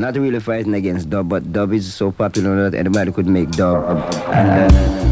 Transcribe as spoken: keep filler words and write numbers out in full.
not really fighting against dub, but dub is so popular that anybody could make dub. And uh,